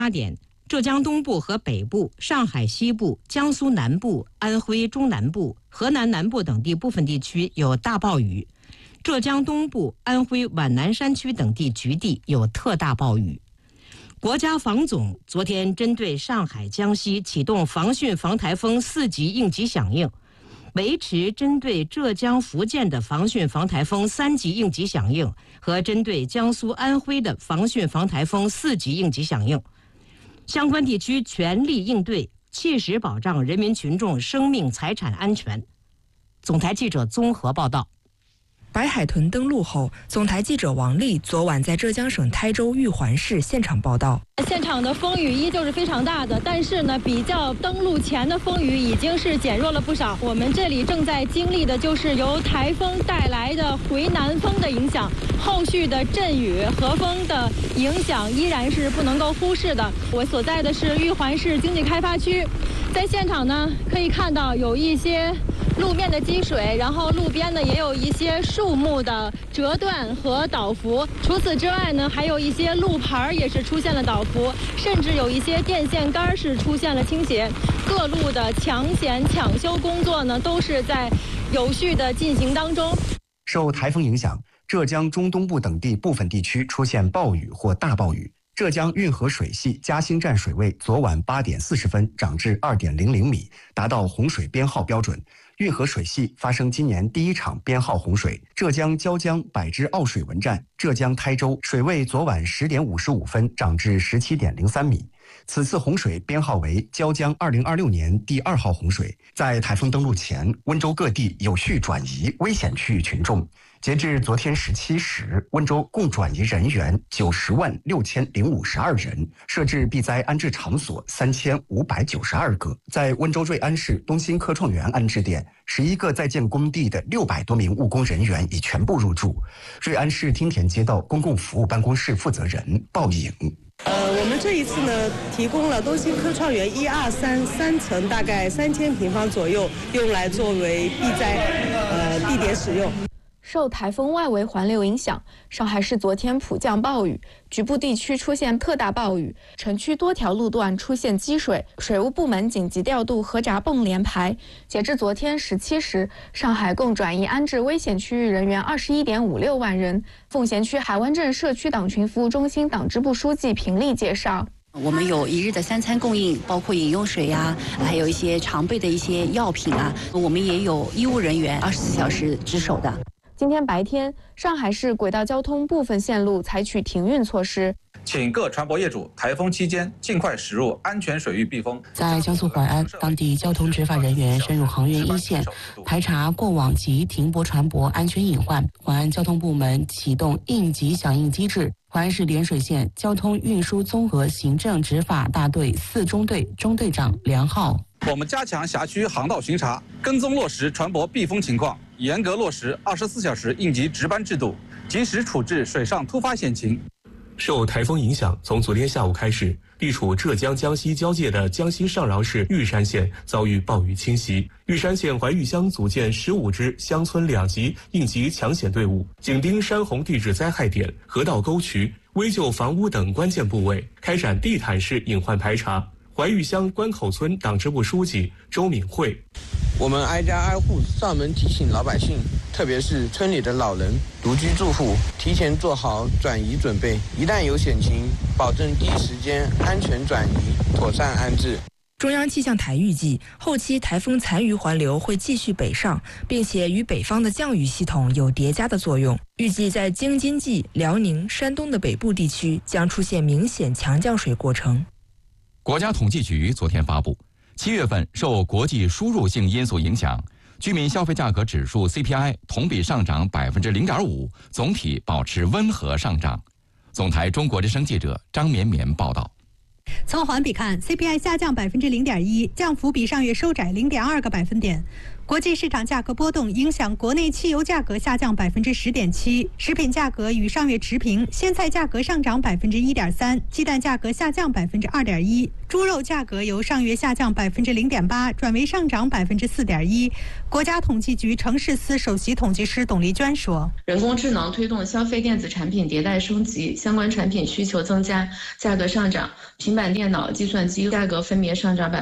点，浙江东部和北部、上海西部、江苏南部、安徽中南部、河南南部等地部分地区有大暴雨，浙江东部、安徽皖南山区等地局地有特大暴雨。国家防总昨天针对上海、江西启动防汛防台风4级应急响应，维持针对浙江、福建的防汛防台风3级应急响应和针对江苏、安徽的防汛防台风4级应急响应。相关地区全力应对，切实保障人民群众生命财产安全。总台记者综合报道。 白海豚登陆后，总台记者王丽昨晚在浙江省台州玉环市现场报道。 现场的风雨依旧是非常大的，但是呢，比较登陆前的风雨已经是减弱了不少。我们这里正在经历的就是由台风带来的回南风的影响，后续的阵雨和风的影响依然是不能够忽视的。我所在的是玉环市经济开发区，在现场呢可以看到有一些路面的积水，然后路边呢也有一些树木的折断和倒伏。除此之外呢，还有一些路牌也是出现了倒伏，甚至有一些电线杆是出现了倾斜。各路的抢险抢修工作呢都是在有序的进行当中。 受台风影响，浙江中东部等地部分地区出现暴雨或大暴雨。浙江运河水系嘉兴站水位昨晚8点40分涨至2.00米，达到洪水编号标准。运河水系发生今年第一场编号洪水。浙江椒江百支奥水文站浙江台州水位昨晚10点55分涨至17.03米。此次洪水编号为椒江2026年第2号洪水。在台风登陆前，温州各地有序转移危险区域群众。截至昨天17时，温州共转移人员906052人，设置避灾安置场所3592个。在温州瑞安市东新科创园安置点，11个在建工地的600多名务工人员已全部入住。瑞安市汀田街道公共服务办公室负责人鲍颖。 我们这一次呢，提供了东新科创园1、2、3层，大概3000平方左右，用来作为避灾地点使用。 受台风外围环流影响，上海市昨天普降暴雨，局部地区出现特大暴雨，城区多条路段出现积水，水务部门紧急调度河闸泵连排。截至昨天17时，上海共转移安置危险区域人员21.56万人。奉贤区海湾镇社区党群服务中心党支部书记平丽介绍。 我们有1日的3餐供应，包括饮用水呀，还有一些常备的一些药品啊。我们也有医务人员24小时值守的。 今天白天，上海市轨道交通部分线路采取停运措施， 请各船舶业主台风期间尽快驶入安全水域避风。 在江苏淮安，当地交通执法人员深入航运一线，排查过往及停泊船舶安全隐患。淮安交通部门启动应急响应机制。淮安市涟水县交通运输综合行政执法大队4中队中队长梁浩。 我们加强辖区航道巡查，跟踪落实船舶避风情况，严格落实24小时应急值班制度，及时处置水上突发险情。 受台风影响，从昨天下午开始，地处浙江、江西交界的江西上饶市玉山县遭遇暴雨侵袭。玉山县怀玉乡组建15支乡村2级应急抢险队伍，紧盯山洪地质灾害点、河道沟渠、危旧房屋等关键部位，开展地毯式隐患排查。怀玉乡关口村党支部书记周敏慧： 我们挨家挨户上门提醒老百姓，特别是村里的老人、独居住户，提前做好转移准备，一旦有险情，保证第一时间安全转移，妥善安置。 中央气象台预计，后期台风残余环流会继续北上，并且与北方的降雨系统有叠加的作用。预计在京津冀、辽宁、山东的北部地区将出现明显强降水过程。 国家统计局昨天发布，7月份受国际输入性因素影响，居民消费价格指数 CPI 同比上涨0.5%，总体保持温和上涨。总台中国之声记者张绵绵报道。 从环比看 ，CPI 下降0.1%，降幅比上月收窄0.2个百分点。 国际市场价格波动影响国内汽油价格下降10.7%，食品价格与上月持平，鲜菜价格上涨1.3%，鸡蛋价格下降2.1%，猪肉价格由上月下降0.8%转为上涨4.1%。国家统计局城市司首席统计师董丽娟说：“ 人工智能推动消费电子产品迭代升级，相关产品需求增加，价格上涨。平板电脑、计算机价格分别上涨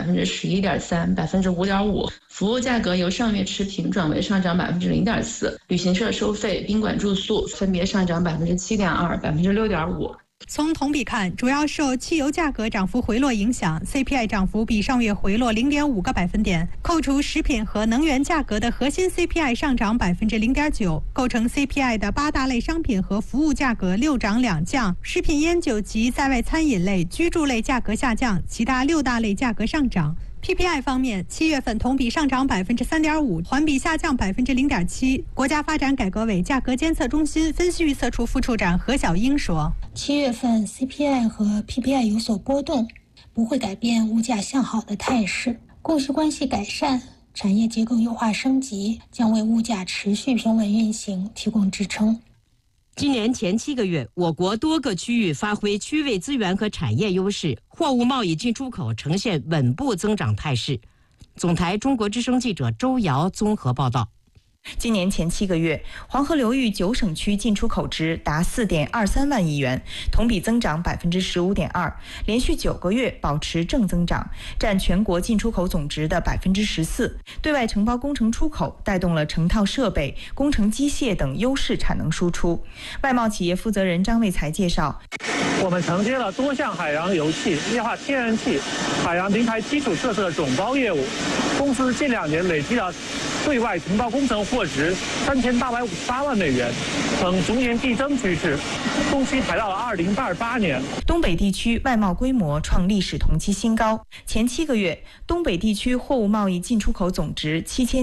11.3%、5.5%，服务价格由上月持平转为上涨0.4%，旅行社收费、宾馆住宿分别上涨7.2%、6.5%。” 从同比看，主要受汽油价格涨幅回落影响 ，CPI 涨幅比上月回落0.5个百分点。扣除食品和能源价格的核心 CPI 上涨0.9%，构成 CPI 的8大类商品和服务价格6涨2降，食品烟酒及在外餐饮类、居住类价格下降，其他6大类价格上涨。PPI 方面，7月份同比上涨3.5%，环比下降0.7%。国家发展改革委价格监测中心分析预测处副处长何小英说 ：“7月份 CPI 和 PPI 有所波动，不会改变物价向好的态势。供需关系改善、产业结构优化升级，将为物价持续平稳运行提供支撑。” 今年前7个月，我国多个区域发挥区位资源和产业优势，货物贸易进出口呈现稳步增长态势。总台中国之声记者周瑶综合报道。 今年前7个月，黄河流域9省区进出口值达4.23万亿元，同比增长15.2%，连续9个月保持正增长，占全国进出口总值的14%。对外承包工程出口带动了成套设备、工程机械等优势产能输出。外贸企业负责人张卫才介绍， 我们承接了多项海洋油气、液化天然气、海洋平台基础设施的总包业务，公司近2年累计了对外承包工程货值3858万美元，呈逐年递增趋势，中期排到了2028年。 东北地区外贸规模创历史同期新高，前7个月，东北地区货物贸易进出口总值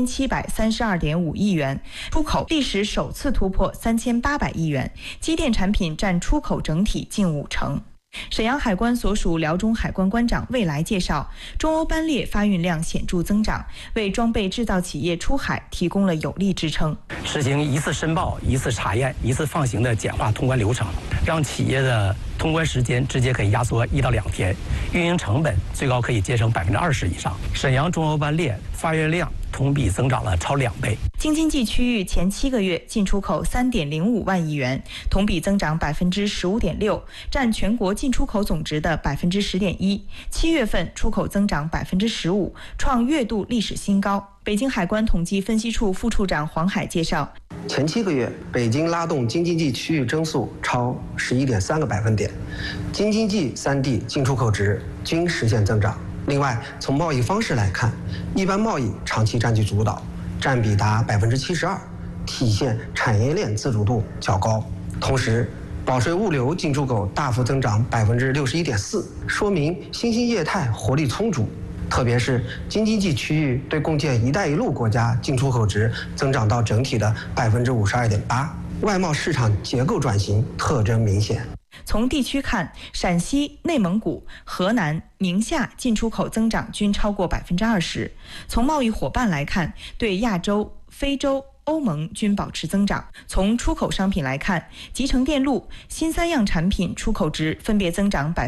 7732.5亿元，出口历史首次突破3800亿元，机电产品占出口整体近50%。沈阳海关所属辽中海关关长魏来介绍，中欧班列发运量显著增长，为装备制造企业出海提供了有力支撑。 实行一次申报、一次查验、一次放行的简化通关流程，让企业的通关时间直接可以压缩1到2天，运营成本最高可以节省20%以上。沈阳中欧班列发运量同比增长了超2倍。 京津冀区域前7个月进出口3.05万亿元，同比增长15.6%，占全国进出口总值的10.1%。7月份出口增长15%，创月度历史新高。北京海关统计分析处副处长黄海介绍， 前7个月，北京拉动京津冀区域增速超11.3个百分点，京津冀3地进出口值均实现增长。另外，从贸易方式来看，一般贸易长期占据主导，占比达72%，体现产业链自主度较高。同时，保税物流进出口大幅增长61.4%，说明新兴业态活力充足。特别是京津冀区域对共建“一带一路”国家进出口值增长到整体的52.8%，外贸市场结构转型特征明显。 从地区看，陕西、内蒙古、河南、宁夏进出口增长均超过20%。从贸易伙伴来看，对亚洲、非洲、欧盟均保持增长。从出口商品来看，集成电路、新3样产品出口值分别增长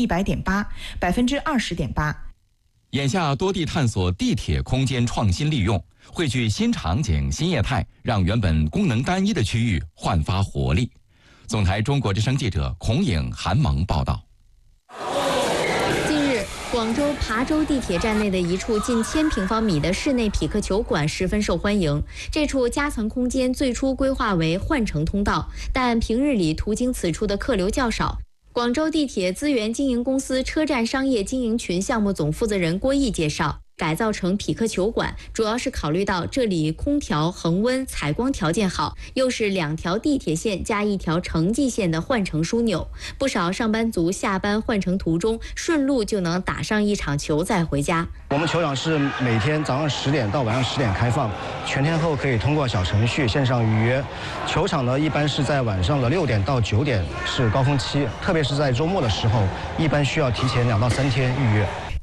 100.8%、20.8%。 眼下多地探索地铁空间创新利用，汇聚新场景、新业态，让原本功能单一的区域焕发活力。总台中国之声记者孔颖、韩萌报道。 近日，广州琶洲地铁站内的一处近1000平方米的室内匹克球馆十分受欢迎。这处夹层空间最初规划为换乘通道，但平日里途经此处的客流较少。广州地铁资源经营公司车站商业经营群项目总负责人郭毅介绍，改造成匹克球馆，主要是考虑到这里空调、恒温、采光条件好，又是2条地铁线加1条城际线的换乘枢纽，不少上班族下班换乘途中顺路就能打上一场球再回家。 我们球场是每天早上10点到晚上10点开放，全天候可以通过小程序线上预约。球场呢，一般是在晚上的6点到9点是高峰期，特别是在周末的时候，一般需要提前2到3天预约。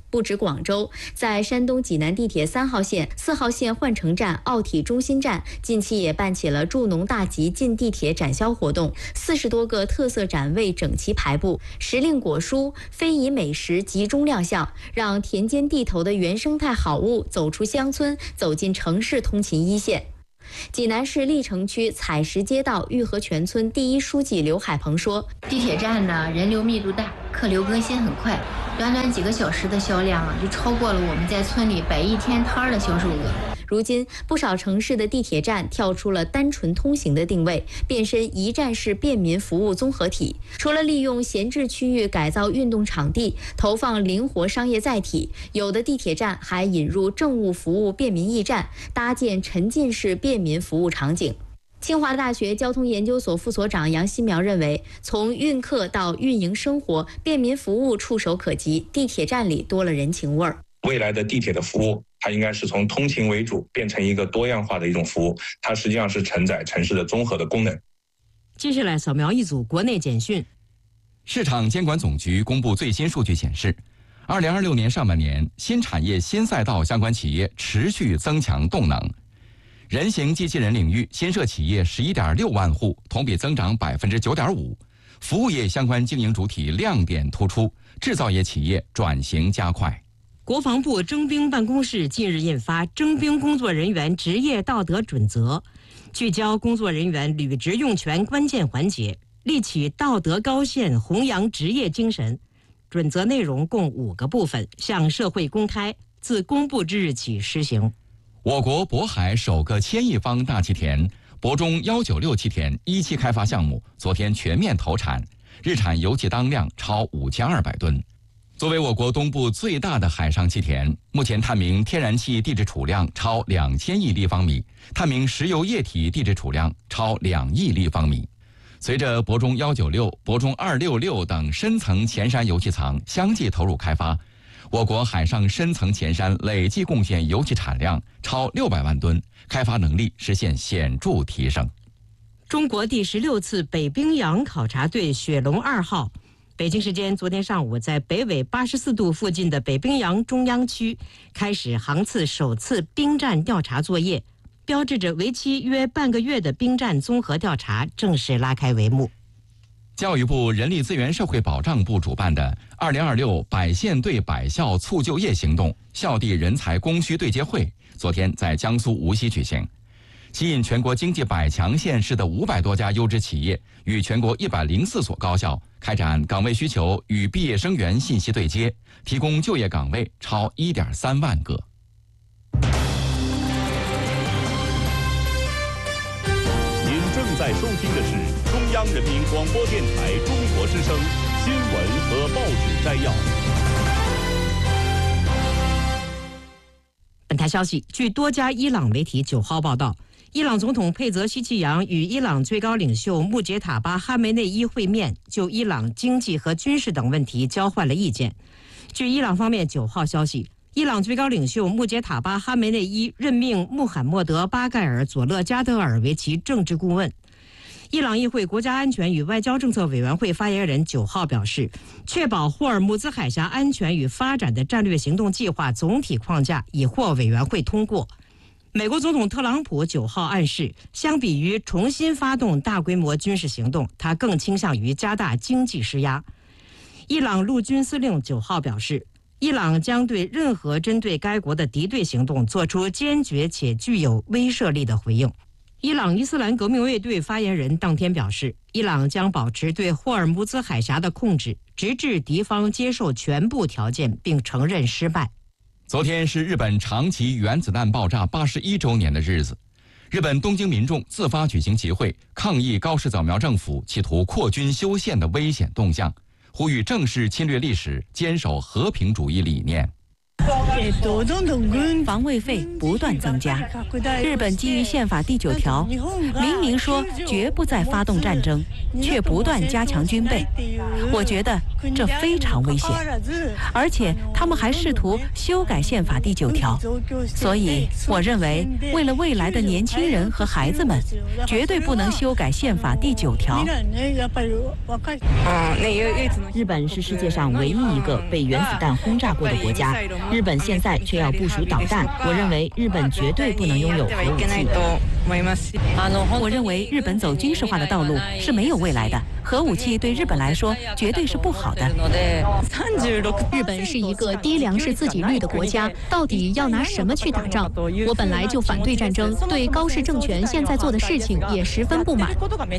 不止广州，在山东济南地铁3号线、4号线换乘站、奥体中心站，近期也办起了助农大集进地铁展销活动，40多个特色展位整齐排布，时令果蔬、非遗美食集中亮相，让田间地头的原生态好物走出乡村，走进城市通勤一线。济南市历城区采石街道玉河泉村第一书记刘海鹏说：“ 地铁站呢，人流密度大，客流更新很快，短短几个小时的销量就超过了我们在村里摆一天摊的销售额。” 如今，不少城市的地铁站跳出了单纯通行的定位，变身一站式便民服务综合体。除了利用闲置区域改造运动场地，投放灵活商业载体，有的地铁站还引入政务服务便民驿站，搭建沉浸式便民服务场景。清华大学交通研究所副所长杨新苗认为，从运客到运营生活，便民服务触手可及，地铁站里多了人情味儿。 未来的地铁的服务，它应该是从通勤为主，变成一个多样化的一种服务，它实际上是承载城市的综合的功能。 接下来扫描一组国内简讯。 市场监管总局公布最新数据显示，2026年上半年新产业新赛道相关企业持续增强动能。人形机器人领域新设企业11.6万户，同比增长9.5%。服务业相关经营主体亮点突出，制造业企业转型加快。 国防部征兵办公室近日印发《征兵工作人员职业道德准则》，聚焦工作人员履职用权关键环节，立起道德高线，弘扬职业精神。准则内容共5个部分，向社会公开，自公布之日起施行。 我国渤海首个1000亿方大气田渤中196气田1期开发项目昨天全面投产，日产油气当量超5200吨。作为我国东部最大的海上气田，目前探明天然气地质储量超2000亿立方米，探明石油液体地质储量超2亿立方米。随着渤中196、渤中266等深层前山油气藏相继投入开发，我国海上深层前山累计贡献油气产量超600万吨，开发能力实现显著提升。 中国第16次北冰洋考察队雪龙2号，北京时间昨天上午在北纬84度附近的北冰洋中央区开始航次首次冰战调查作业，标志着为期约半个月的冰战综合调查正式拉开帷幕。 教育部人力资源社会保障部主办的2026百县对百校促就业行动校地人才供需对接会昨天在江苏无锡举行，吸引全国经济100强县市的500多家优质企业与全国104所高校开展岗位需求与毕业生源信息对接，提供就业岗位超1.3万个。 您正在收听的是中央人民广播电台中国之声新闻和报纸摘要。 本台消息，据多家伊朗媒体9号报道，伊朗总统佩泽希奇扬与伊朗最高领袖穆杰塔巴哈梅内伊会面，就伊朗经济和军事等问题交换了意见。据伊朗方面9号消息，伊朗最高领袖穆杰塔巴哈梅内伊任命穆罕默德·巴盖尔·佐勒加德尔为其政治顾问。伊朗议会国家安全与外交政策委员会发言人9号表示，确保霍尔木兹海峡安全与发展的战略行动计划总体框架已获委员会通过。美国总统特朗普9号暗示，相比于重新发动大规模军事行动，他更倾向于加大经济施压。伊朗陆军司令9号表示，伊朗将对任何针对该国的敌对行动做出坚决且具有威慑力的回应。伊朗伊斯兰革命卫队发言人当天表示，伊朗将保持对霍尔木兹海峡的控制，直至敌方接受全部条件并承认失败。 昨天是日本长崎原子弹爆炸81周年的日子，日本东京民众自发举行集会，抗议高市早苗政府企图扩军修宪的危险动向，呼吁正视侵略历史，坚守和平主义理念。 防卫费不断增加，日本基于宪法第9条明明说绝不再发动战争，却不断加强军备。我觉得这非常危险。而且他们还试图修改宪法第9条。所以我认为，为了未来的年轻人和孩子们，绝对不能修改宪法第9条。 日本是世界上唯一一个被原子弹轰炸过的国家，日本现在却要部署导弹。我认为日本绝对不能拥有核武器。 我认为日本走军事化的道路是没有未来的，核武器对日本来说绝对是不好的。 日本是一个低粮食自给率的国家，到底要拿什么去打仗？我本来就反对战争，对高市政权现在做的事情也十分不满。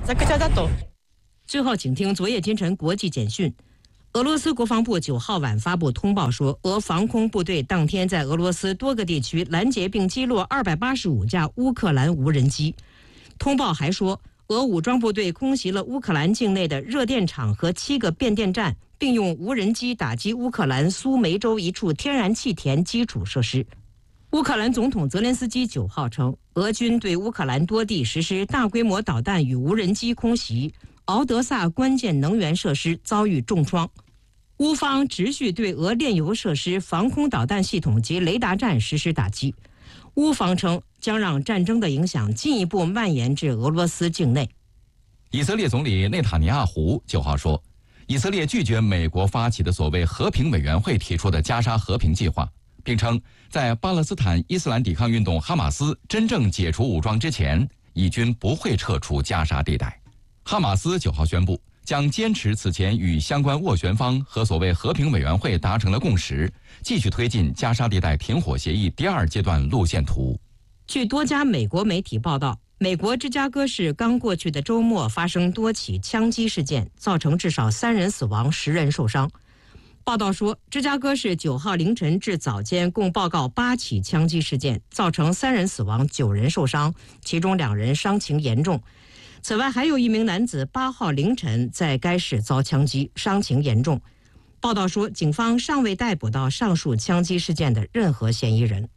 最后，请听昨夜今晨国际简讯。俄罗斯国防部9号晚发布通报说，俄防空部队当天在俄罗斯多个地区拦截并击落285架乌克兰无人机。通报还说，俄武装部队空袭了乌克兰境内的热电厂和7个变电站，并用无人机打击乌克兰苏梅州一处天然气田基础设施。乌克兰总统泽连斯基9号称，俄军对乌克兰多地实施大规模导弹与无人机空袭，敖德萨关键能源设施遭遇重创。乌方持续对俄炼油设施、防空导弹系统及雷达站实施打击。乌方称将让战争的影响进一步蔓延至俄罗斯境内。 以色列总理内塔尼亚胡9号说，以色列拒绝美国发起的所谓和平委员会提出的加沙和平计划，并称在巴勒斯坦伊斯兰抵抗运动哈马斯真正解除武装之前，以军不会撤出加沙地带。哈马斯9号宣布，将坚持此前与相关斡旋方和所谓和平委员会达成的共识，继续推进加沙地带停火协议第2阶段路线图。 据多家美国媒体报道，美国芝加哥市刚过去的周末发生多起枪击事件，造成至少3人死亡，10人受伤。报道说，芝加哥市9号凌晨至早间共报告8起枪击事件，造成3人死亡，9人受伤，其中2人伤情严重。此外，还有一名男子8号凌晨在该市遭枪击，伤情严重。报道说，警方尚未逮捕到上述枪击事件的任何嫌疑人。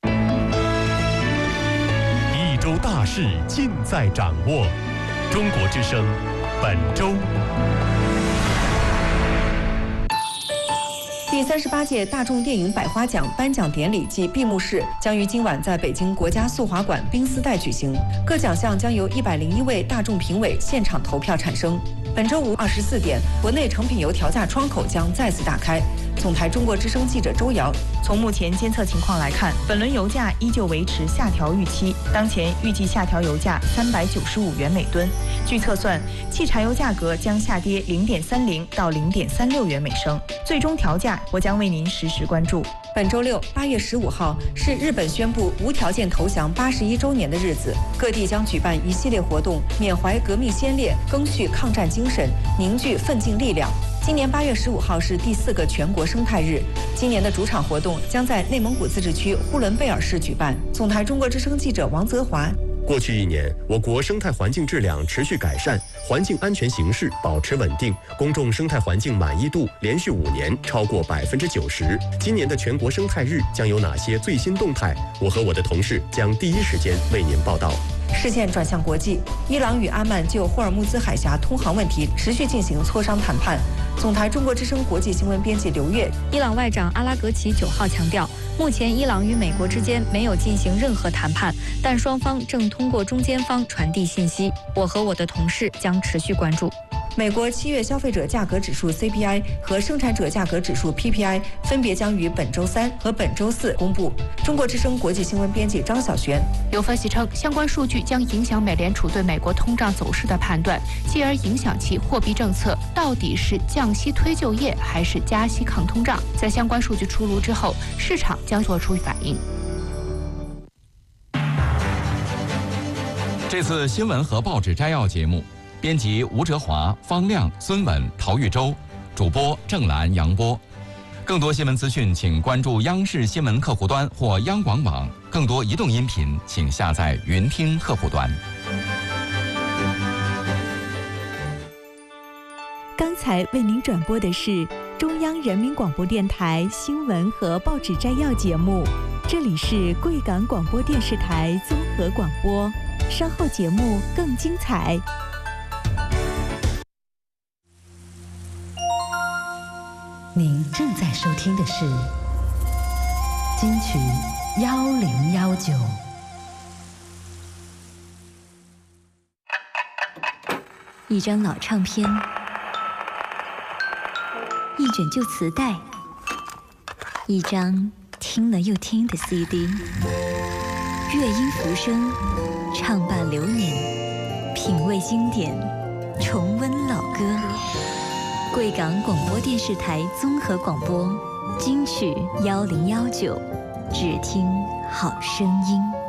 一周大事尽在掌握，中国之声本周。 第38届大众电影百花奖颁奖典礼暨闭幕式将于今晚在北京国家速滑馆冰丝带举行，各奖项将由101位大众评委现场投票产生。本周五24点，国内成品油调价窗口将再次打开。总台中国之声记者周瑶， 从目前监测情况来看，本轮油价依旧维持下调预期，当前预计下调油价395元每吨。据测算，汽柴油价格将下跌0.30到0.36元每升，最终调价我将为您实时关注。 本周六8月15号是日本宣布无条件投降81周年的日子，各地将举办一系列活动，缅怀革命先烈，赓续抗战精神，凝聚奋进力量。今年8月15号是第4个全国生态日，今年的主场活动将在内蒙古自治区呼伦贝尔市举办。总台中国之声记者王泽华。 过去1年，我国生态环境质量持续改善，环境安全形势保持稳定，公众生态环境满意度连续5年超过90%。今年的全国生态日将有哪些最新动态？我和我的同事将第一时间为您报道。 视线转向国际，伊朗与阿曼就霍尔木兹海峡通航问题持续进行磋商谈判。总台中国之声国际新闻编辑刘月。 伊朗外长阿拉格齐9号强调，目前伊朗与美国之间没有进行任何谈判，但双方正通过中间方传递信息。我和我的同事将持续关注。 美国7月消费者价格指数 CPI 和生产者价格指数 PPI 分别将于本周3和本周4公布。中国之声国际新闻编辑张小璇。 有分析称，相关数据将影响美联储对美国通胀走势的判断，继而影响其货币政策到底是降息推就业还是加息抗通胀。在相关数据出炉之后，市场将做出反应。 这次新闻和报纸摘要节目，编辑吴哲华、方亮、孙稳、陶玉洲，主播郑兰、杨波。更多新闻资讯，请关注央视新闻客户端或央广网。更多移动音频，请下载云听客户端。 刚才为您转播的是中央人民广播电台新闻和报纸摘要节目，这里是贵港广播电视台综合广播，稍后节目更精彩。 您正在收听的是金曲1019。 一张老唱片，一卷旧磁带，一张听了又听的 CD， 乐音浮生，唱伴流年，品味经典，重温老歌。贵港广播电视台综合广播，金曲1019，只听好声音。